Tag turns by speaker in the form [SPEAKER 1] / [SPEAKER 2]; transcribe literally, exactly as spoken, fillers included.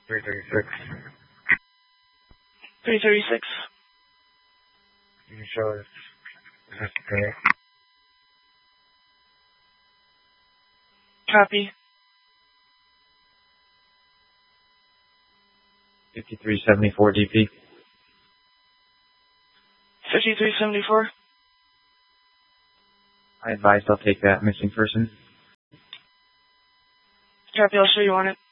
[SPEAKER 1] three thirty-six.
[SPEAKER 2] three thirty-six.
[SPEAKER 1] You can show us. Is this correct?
[SPEAKER 2] Copy.
[SPEAKER 1] fifty-three seventy-four D P.
[SPEAKER 2] fifty-three seventy-four.
[SPEAKER 1] I advise I'll take that missing person.
[SPEAKER 2] Copy, I'll show you on it.